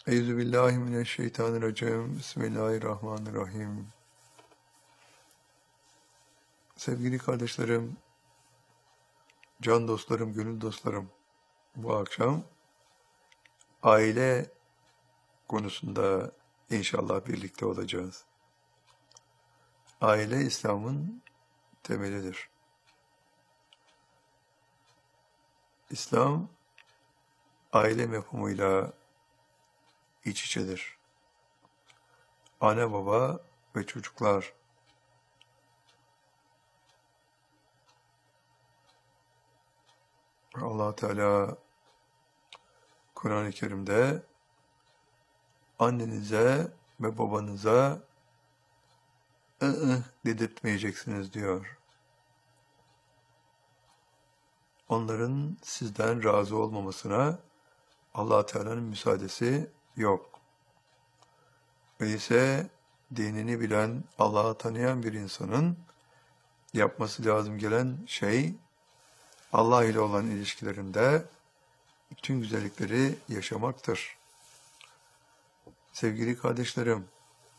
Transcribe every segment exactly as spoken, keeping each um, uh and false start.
Euzubillahimineşşeytanirracim. Bismillahirrahmanirrahim. Sevgili kardeşlerim, can dostlarım, gönül dostlarım, bu akşam aile konusunda inşallah birlikte olacağız. Aile İslam'ın temelidir. İslam, aile mefhumuyla iç içedir. Anne, baba ve çocuklar. Allah Teala Kur'an-ı Kerim'de annenize ve babanıza ı-ı dedirtmeyeceksiniz diyor. Onların sizden razı olmamasına Allah Teala'nın müsaadesi yok. Öyleyse dinini bilen, Allah'ı tanıyan bir insanın yapması lazım gelen şey, Allah ile olan ilişkilerinde bütün güzellikleri yaşamaktır. Sevgili kardeşlerim,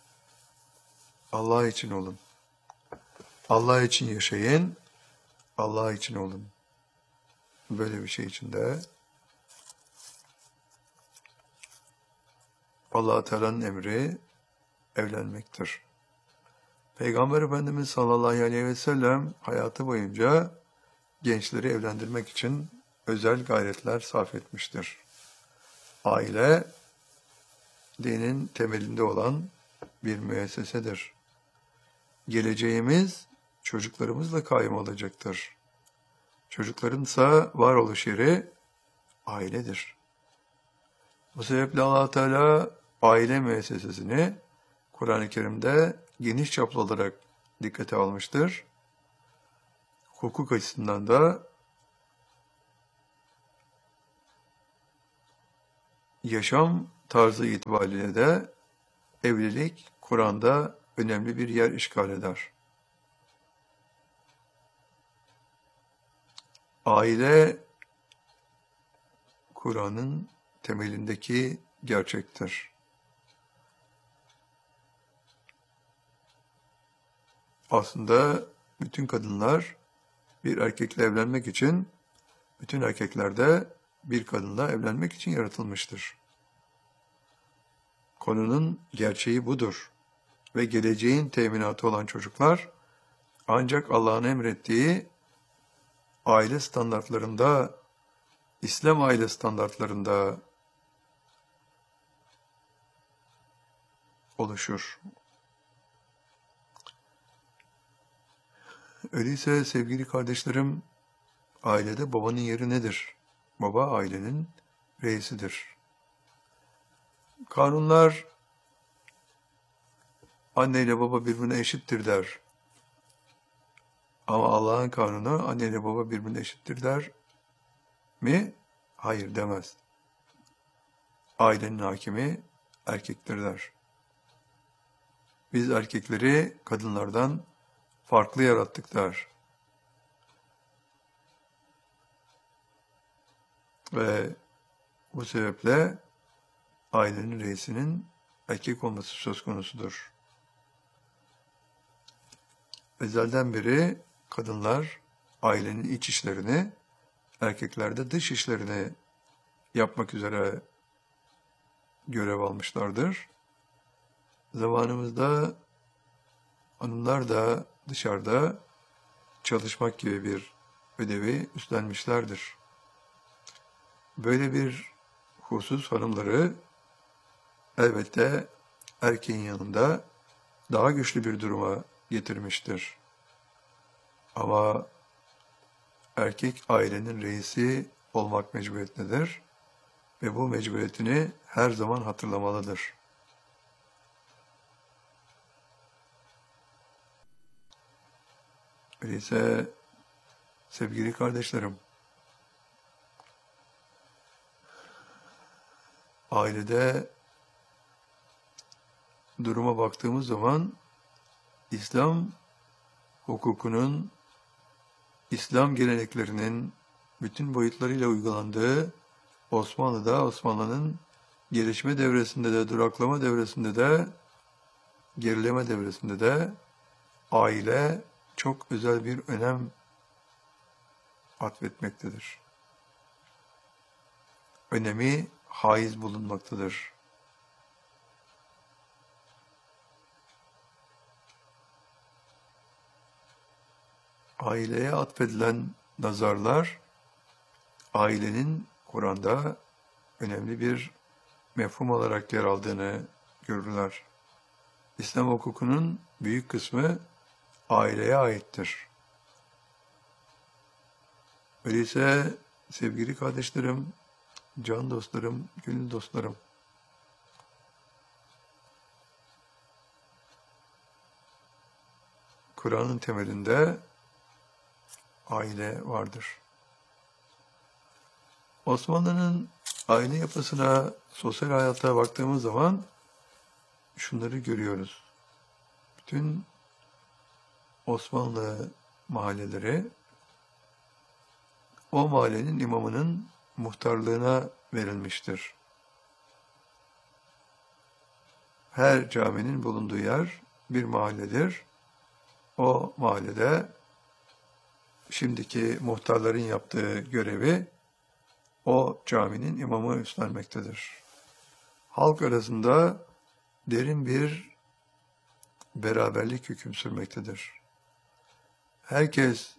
Allah için olun. Allah için yaşayın, Allah için olun. Böyle bir şey içinde Allah Teala'nın emri evlenmektir. Peygamber Efendimiz sallallahu aleyhi ve sellem hayatı boyunca gençleri evlendirmek için özel gayretler sarf etmiştir. Aile, dinin temelinde olan bir müessesedir. Geleceğimiz çocuklarımızla kaim olacaktır. Çocuklarınsa varoluş yeri ailedir. Bu sebeple Allah Teala aile müessesesini Kur'an-ı Kerim'de geniş çaplı olarak dikkate almıştır. Hukuk açısından da yaşam tarzı itibariyle de evlilik Kur'an'da önemli bir yer işgal eder. Aile Kur'an'ın temelindeki gerçektir. Aslında bütün kadınlar bir erkekle evlenmek için, bütün erkekler de bir kadınla evlenmek için yaratılmıştır. Konunun gerçeği budur. Ve geleceğin teminatı olan çocuklar, ancak Allah'ın emrettiği aile standartlarında, İslam aile standartlarında oluşur. Öyleyse sevgili kardeşlerim, ailede babanın yeri nedir? Baba ailenin reisidir. Kanunlar anne ile baba birbirine eşittir der. Ama Allah'ın kanunu anne ile baba birbirine eşittir der mi? Hayır demez. Ailenin hakimi erkektir der. Biz erkekleri kadınlardan farklı yarattık der. Ve bu sebeple ailenin reisinin erkek olması söz konusudur. Ezelden beri kadınlar ailenin iç işlerini, erkekler de dış işlerini yapmak üzere görev almışlardır. Zamanımızda hanımlar da dışarıda çalışmak gibi bir ödevi üstlenmişlerdir. Böyle bir husus hanımları elbette erkeğin yanında daha güçlü bir duruma getirmiştir. Ama erkek ailenin reisi olmak mecburiyetindedir ve bu mecburiyetini her zaman hatırlamalıdır. Öyleyse sevgili kardeşlerim, ailede duruma baktığımız zaman İslam hukukunun, İslam geleneklerinin bütün boyutlarıyla uygulandığı, Osmanlı'da Osmanlı'nın gelişme devresinde de, duraklama devresinde de, gerileme devresinde de aile çok özel bir önem atfetmektedir. Önemi haiz bulunmaktadır. Aileye atfedilen nazarlar, ailenin Kur'an'da önemli bir mefhum olarak yer aldığını görürler. İslam hukukunun büyük kısmı aileye aittir. Öyleyse sevgili kardeşlerim, can dostlarım, gönül dostlarım, Kur'an'ın temelinde aile vardır. Osmanlı'nın aile yapısına, sosyal hayata baktığımız zaman şunları görüyoruz. Bütün Osmanlı mahalleleri o mahallenin imamının muhtarlığına verilmiştir. Her caminin bulunduğu yer bir mahalledir. O mahallede şimdiki muhtarların yaptığı görevi o caminin imamı üstlenmektedir. Halk arasında derin bir beraberlik hüküm sürmektedir. Herkes,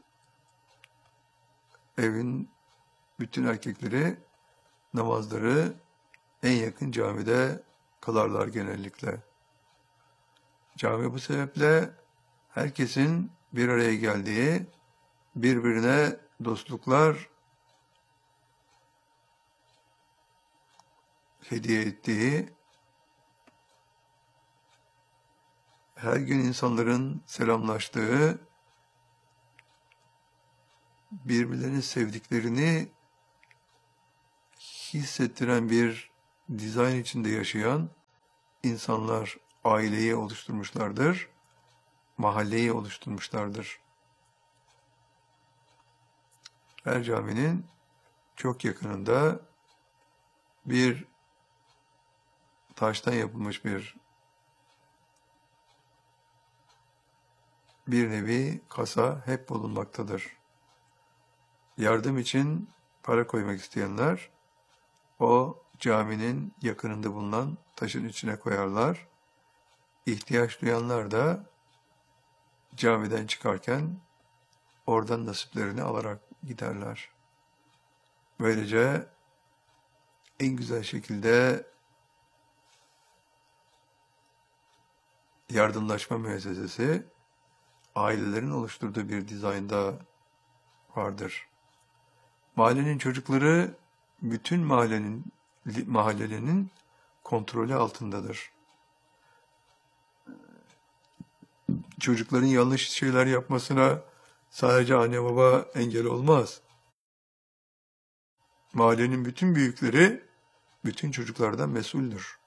evin bütün erkekleri namazları en yakın camide kılarlar genellikle. Cami bu sebeple herkesin bir araya geldiği, birbirine dostluklar hediye ettiği, her gün insanların selamlaştığı, birbirlerini sevdiklerini hissettiren bir dizayn içinde yaşayan insanlar aileyi oluşturmuşlardır, mahalleyi oluşturmuşlardır. Her caminin çok yakınında bir taştan yapılmış bir bir nevi kasa hep bulunmaktadır. Yardım için para koymak isteyenler o caminin yakınında bulunan taşın içine koyarlar. İhtiyaç duyanlar da camiden çıkarken oradan nasiplerini alarak giderler. Böylece en güzel şekilde yardımlaşma müessesesi ailelerin oluşturduğu bir dizaynda vardır. Mahallenin çocukları bütün mahallenin mahallenin kontrolü altındadır. Çocukların yanlış şeyler yapmasına sadece anne baba engel olmaz. Mahallenin bütün büyükleri bütün çocuklardan mesuldür.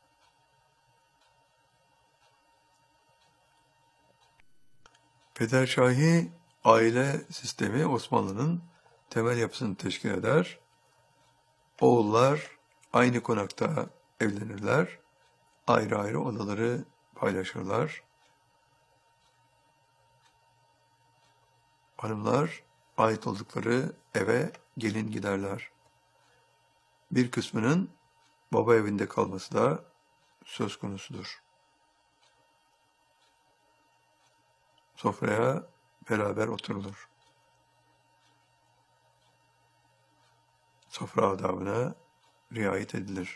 Pederşahi aile sistemi Osmanlı'nın temel yapısını teşkil eder. Oğullar aynı konakta evlenirler, ayrı ayrı odaları paylaşırlar. Hanımlar ait oldukları eve gelin giderler. Bir kısmının baba evinde kalması da söz konusudur. Sofraya beraber oturulur. Sofra adabına riayet edilir.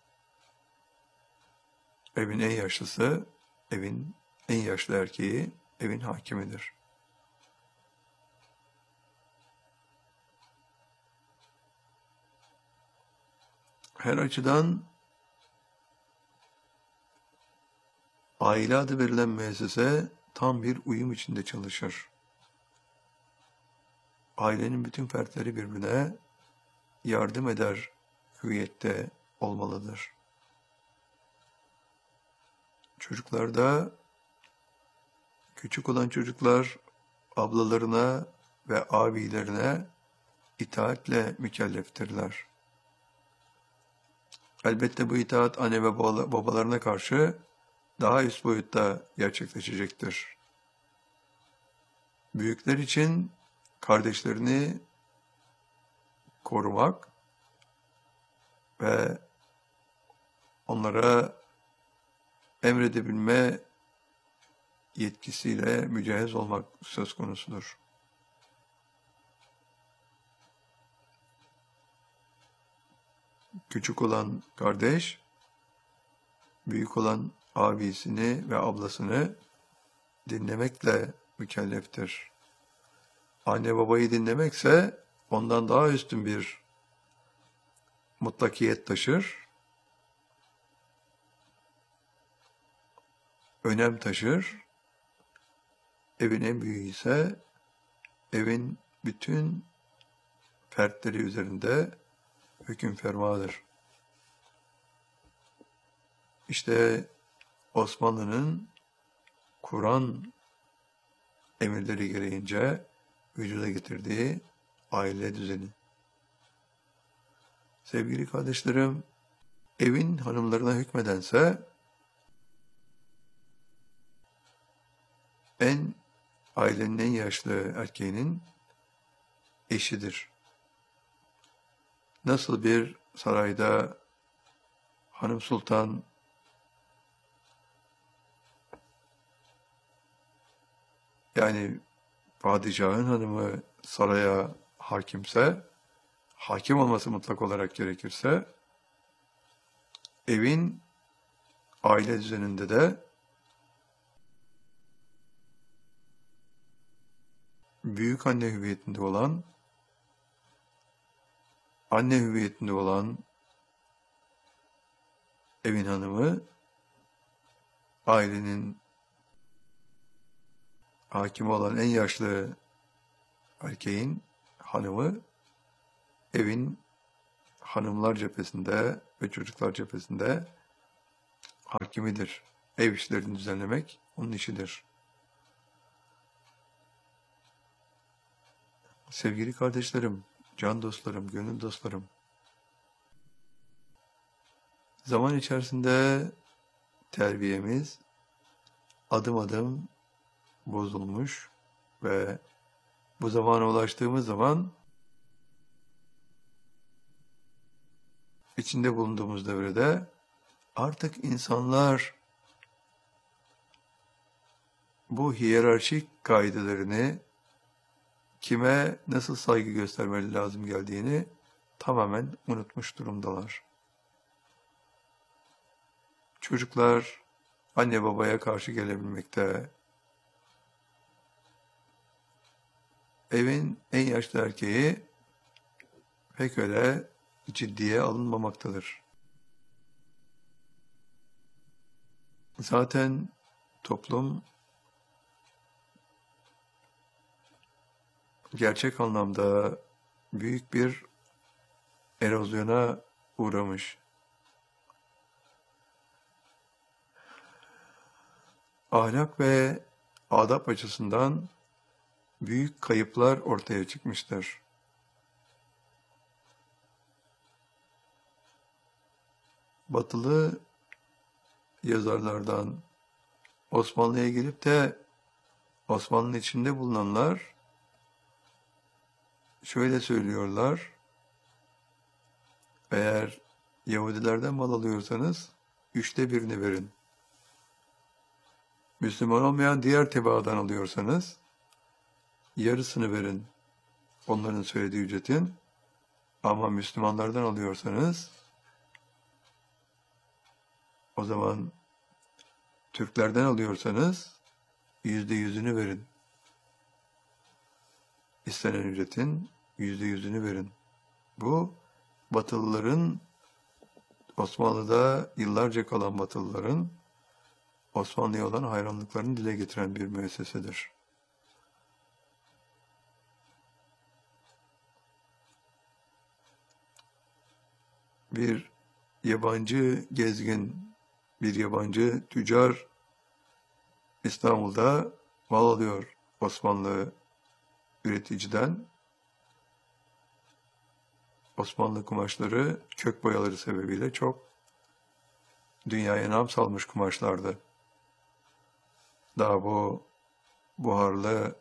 Evin en yaşlısı, evin en yaşlı erkeği, evin hakimidir. Her açıdan aile adı verilen müessese tam bir uyum içinde çalışır. Ailenin bütün fertleri birbirine yardım eder hüviyette olmalıdır. Çocuklarda küçük olan çocuklar ablalarına ve abilerine itaatle mükelleftirler. Elbette bu itaat anne ve babalarına karşı daha üst boyutta gerçekleşecektir. Büyükler için kardeşlerini korumak ve onlara emredebilme yetkisiyle mücehez olmak söz konusudur. Küçük olan kardeş, büyük olan abisini ve ablasını dinlemekle mükelleftir. Anne babayı dinlemekse ondan daha üstün bir mutlakiyet taşır, önem taşır. Evin en büyüğü ise evin bütün fertleri üzerinde hüküm fermadır. İşte Osmanlı'nın Kur'an emirleri gereğince vücuda getirdiği aile düzeni. Sevgili kardeşlerim, evin hanımlarına hükmedense en ailenin en yaşlı erkeğinin eşidir. Nasıl bir sarayda hanım sultan yani padişahın hanımı saraya hakimse, hakim olması mutlak olarak gerekirse, evin aile düzeninde de büyük anne hüviyetinde olan, anne hüviyetinde olan evin hanımı, ailenin hakimi olan en yaşlı erkeğin hanımı, evin hanımlar cephesinde ve çocuklar cephesinde hakimidir. Ev işlerini düzenlemek onun işidir. Sevgili kardeşlerim, can dostlarım, gönül dostlarım, zaman içerisinde terbiyemiz adım adım bozulmuş ve bu zamana ulaştığımız zaman içinde bulunduğumuz devrede artık insanlar bu hiyerarşik kaidelerini, kime nasıl saygı göstermeli lazım geldiğini tamamen unutmuş durumdalar. Çocuklar anne babaya karşı gelebilmekte, evin en yaşlı erkeği pek öyle ciddiye alınmamaktadır. Zaten toplum gerçek anlamda büyük bir erozyona uğramış. Ahlak ve adap açısından büyük kayıplar ortaya çıkmıştır. Batılı yazarlardan Osmanlı'ya gelip de Osmanlı'nın içinde bulunanlar şöyle söylüyorlar: eğer Yahudilerden mal alıyorsanız üçte birini verin. Müslüman olmayan diğer tebaadan alıyorsanız yarısını verin, onların söylediği ücretin. Ama Müslümanlardan alıyorsanız o zaman Türklerden alıyorsanız yüzde yüzünü verin. İstenen ücretin yüzde yüzünü verin. Bu Batılıların, Osmanlı'da yıllarca kalan Batılıların Osmanlı'ya olan hayranlıklarını dile getiren bir müessesedir. Bir yabancı gezgin, bir yabancı tüccar İstanbul'da mal alıyor Osmanlı üreticiden. Osmanlı kumaşları kök boyaları sebebiyle çok dünyaya nam salmış kumaşlardı. Daha bu buharlı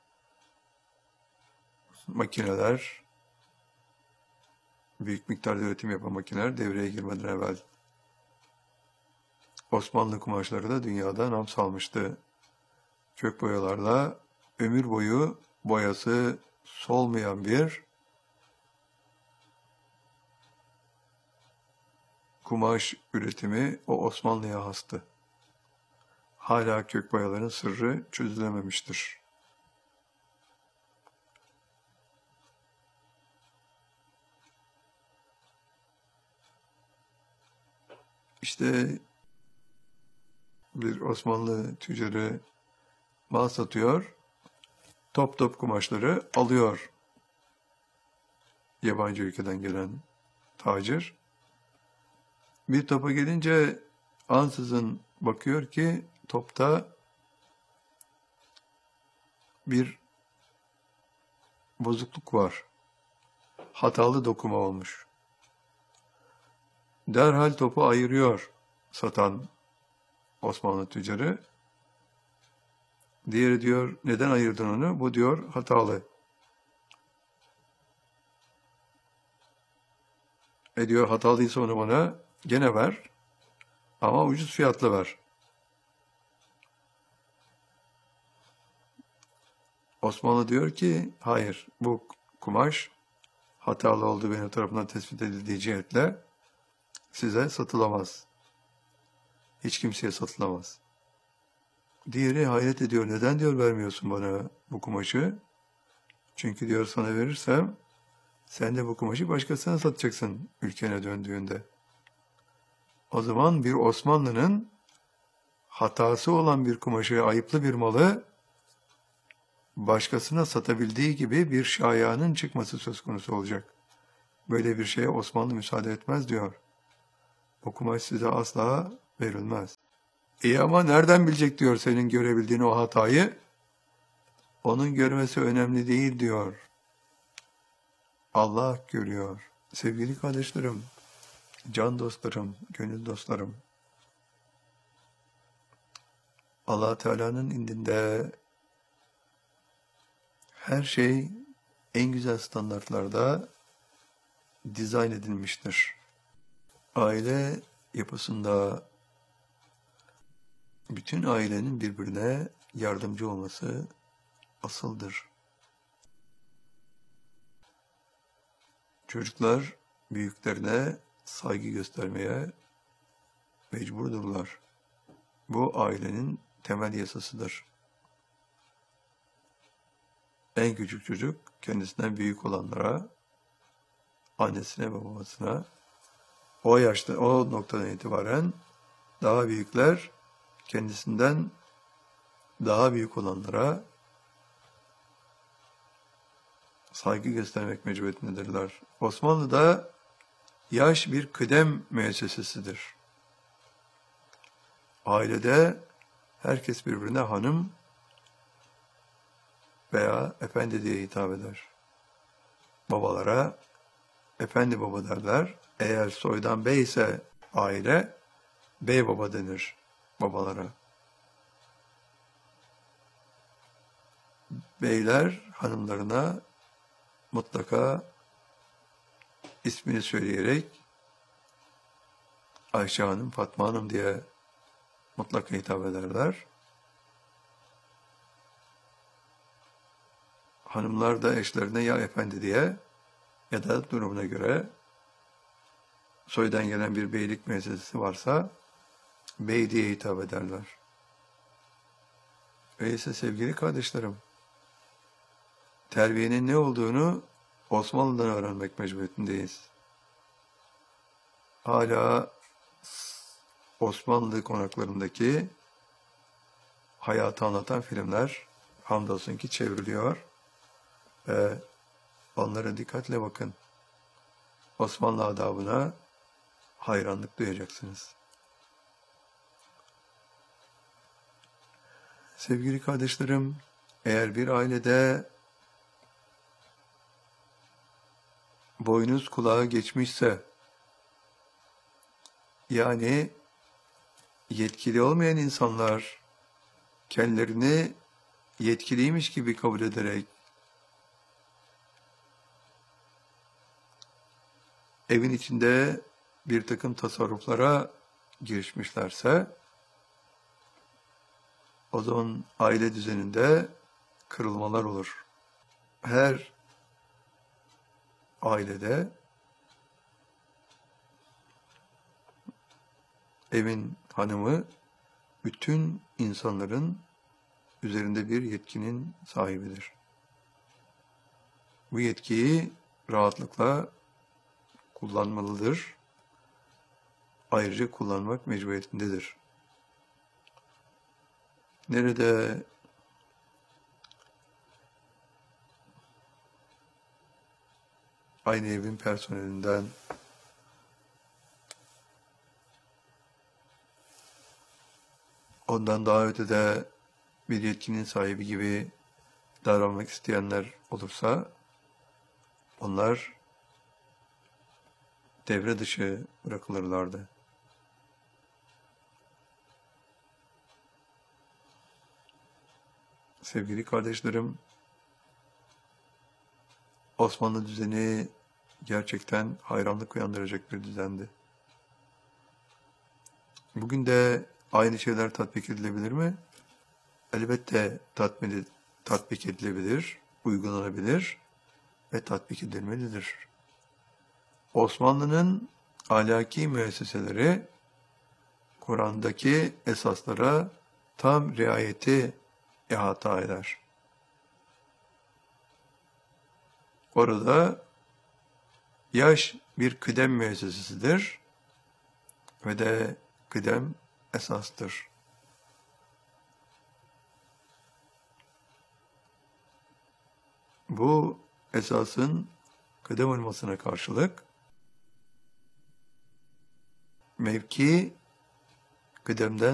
makineler, büyük miktarda üretim yapan makineler devreye girmeden evvel Osmanlı kumaşları da dünyada nam salmıştı. Kök boyalarla ömür boyu boyası solmayan bir kumaş üretimi o Osmanlı'ya hastı. Hala kök boyaların sırrı çözülememiştir. İşte bir Osmanlı tüccarı mal satıyor, top top kumaşları alıyor yabancı ülkeden gelen tacir. Bir topa gelince ansızın bakıyor ki topta bir bozukluk var. Hatalı dokuma olmuş. Derhal topu ayırıyor satan Osmanlı tüccarı. Diğeri diyor, neden ayırdın onu? Bu diyor, hatalı. E diyor, hatalıysa onu bana gene ver ama ucuz fiyatlı ver. Osmanlı diyor ki, hayır, bu kumaş hatalı olduğu benim tarafından tespit edildiği cihetle size satılamaz. Hiç kimseye satılamaz. Diğeri hayret ediyor, neden diyor vermiyorsun bana bu kumaşı? Çünkü diyor sana verirsem sen de bu kumaşı başkasına satacaksın ülkene döndüğünde. O zaman bir Osmanlı'nın hatası olan bir kumaşı, ayıplı bir malı başkasına satabildiği gibi bir şayanın çıkması söz konusu olacak. Böyle bir şeye Osmanlı müsaade etmez diyor. O kumaş size asla verilmez. İyi ama nereden bilecek diyor senin görebildiğin o hatayı? Onun görmesi önemli değil diyor. Allah görüyor. Sevgili kardeşlerim, can dostlarım, gönül dostlarım. Allah Teala'nın indinde her şey en güzel standartlarda dizayn edilmiştir. Aile yapısında bütün ailenin birbirine yardımcı olması asıldır. Çocuklar büyüklerine saygı göstermeye mecburdurlar. Bu ailenin temel yasasıdır. En küçük çocuk kendisinden büyük olanlara, annesine ve babasına, o yaşta, o noktadan itibaren daha büyükler kendisinden daha büyük olanlara saygı göstermek mecburiyetindedirler. Osmanlı'da yaş bir kıdem müessesesidir. Ailede herkes birbirine hanım veya efendi diye hitap eder. Babalara efendi baba derler. Eğer soydan bey ise aile, bey baba denir babalara. Beyler hanımlarına mutlaka ismini söyleyerek Ayşe Hanım, Fatma Hanım diye mutlaka hitap ederler. Hanımlar da eşlerine ya efendi diye ya da durumuna göre soydan gelen bir beylik müessesesi varsa bey diye hitap ederler. Öyleyse sevgili kardeşlerim, terbiyenin ne olduğunu Osmanlı'dan öğrenmek mecburiyetindeyiz. Hala Osmanlı konaklarındaki hayatı anlatan filmler hamdolsun ki çevriliyor ve onlara dikkatle bakın. Osmanlı adabına hayranlık duyacaksınız. Sevgili kardeşlerim, eğer bir ailede boynuz kulağı geçmişse, yani yetkili olmayan insanlar kendilerini yetkiliymiş gibi kabul ederek evin içinde bir takım tasarruflara girişmişlerse, o zaman aile düzeninde kırılmalar olur. Her ailede evin hanımı bütün insanların üzerinde bir yetkinin sahibidir. Bu yetkiyi rahatlıkla kullanmalıdır. Ayrıca kullanmak mecburiyetindedir. Nerede aynı evin personelinden ondan daha ötede bir yetkinin sahibi gibi davranmak isteyenler olursa, onlar devre dışı bırakılırlardı. Sevgili kardeşlerim, Osmanlı düzeni gerçekten hayranlık uyandıracak bir düzendi. Bugün de aynı şeyler tatbik edilebilir mi? Elbette tatbik, tatbik edilebilir, uygulanabilir ve tatbik edilmelidir. Osmanlı'nın ahlaki müesseseleri Kur'an'daki esaslara tam riayeti ihata eder. Orada yaş bir kıdem müessesesidir ve de kıdem esastır. Bu esasın kıdem olmasına karşılık mevki kıdemden